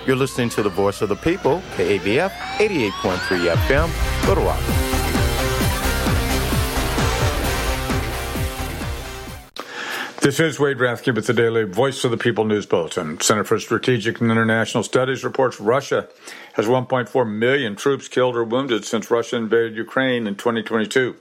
You're listening to the Voice of the People, KABF 88.3 FM, Little Rock. This is Wade Rathke with the Daily Voice of the People News Bulletin. Center for Strategic and International Studies reports Russia has 1.4 million troops killed or wounded since Russia invaded Ukraine in 2022.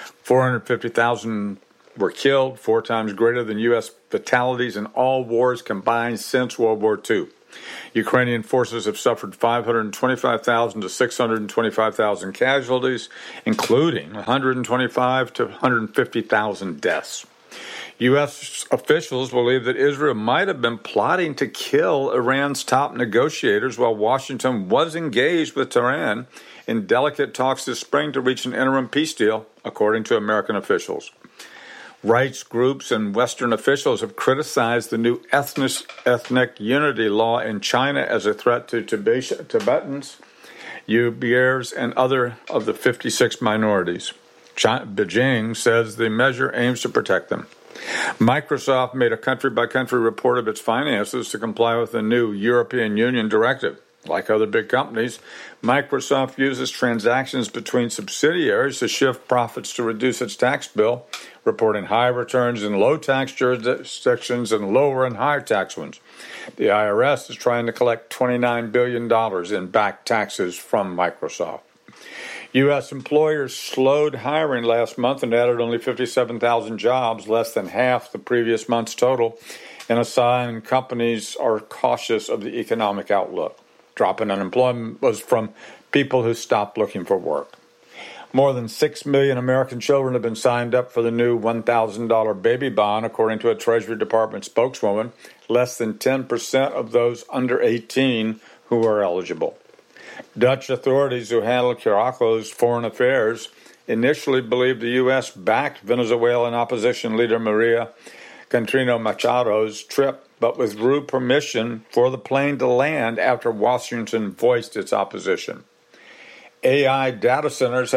450,000 were killed, 4 times greater than U.S. fatalities in all wars combined since World War II. Ukrainian forces have suffered 525,000 to 625,000 casualties, including 125 to 150,000 deaths. U.S. officials believe that Israel might have been plotting to kill Iran's top negotiators while Washington was engaged with Tehran in delicate talks this spring to reach an interim peace deal, according to American officials. Rights groups and Western officials have criticized the new ethnic unity law in China as a threat to Tibetans, Uyghurs, and other of the 56 minorities. Beijing says the measure aims to protect them. Microsoft made a country-by-country report of its finances to comply with the new European Union directive. Like other big companies, Microsoft uses transactions between subsidiaries to shift profits to reduce its tax bill, reporting high returns in low-tax jurisdictions and lower and higher tax ones. The IRS is trying to collect $29 billion in back taxes from Microsoft. U.S. employers slowed hiring last month and added only 57,000 jobs, less than half the previous month's total, in a sign companies are cautious of the economic outlook. Drop in unemployment was from people who stopped looking for work. More than 6 million American children have been signed up for the new $1,000 baby bond, according to a Treasury Department spokeswoman, less than 10% of those under 18 who are eligible. Dutch authorities who handle Caraco's foreign affairs initially believed the U.S. backed Venezuelan opposition leader Maria Corina Machado's trip, but withdrew permission for the plane to land after Washington voiced its opposition. AI data centers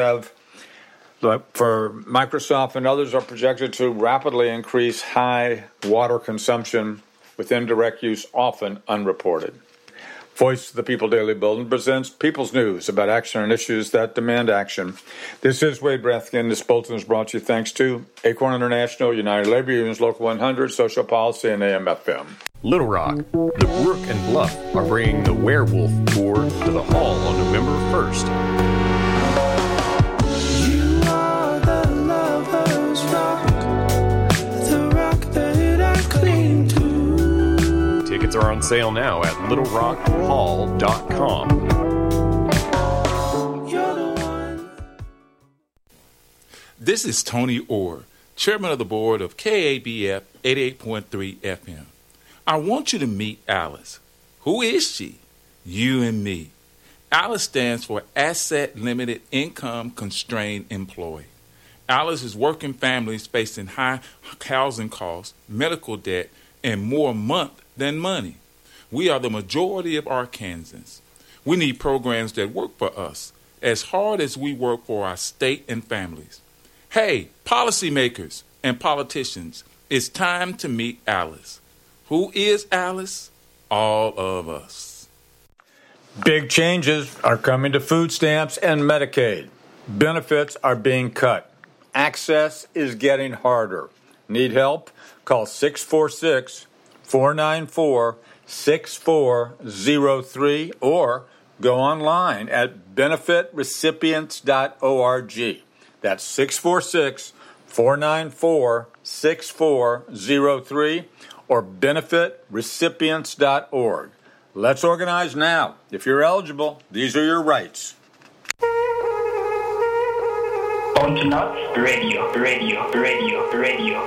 for Microsoft and others are projected to rapidly increase high water consumption with indirect use often unreported. Voice of the People Daily Bulletin presents People's News about action and issues that demand action. This is Wade Rathke, and this bulletin is brought to you thanks to Acorn International, United Labor Unions, Local 100, Social Policy, and AM/FM. Little Rock, the Brook and Bluff are bringing the Werewolf Tour to the Hall on November 1st. Tickets are on sale now at littlerockhall.com. This is Tony Orr, Chairman of the Board of KABF 88.3 FM. I want you to meet Alice. Who is she? You and me. Alice stands for Asset Limited Income Constrained Employee. Alice is working families facing high housing costs, medical debt, and more month than money. We are the majority of Arkansans. We need programs that work for us as hard as we work for our state and families. Hey, policymakers and politicians, it's time to meet Alice. Who is Alice? All of us. Big changes are coming to food stamps and Medicaid. Benefits are being cut. Access is getting harder. Need help? Call 646-494-6403 or go online at benefitrecipients.org. That's 646-494-6403 or benefitrecipients.org. Let's organize now. If you're eligible, these are your rights. On to Nuts Radio.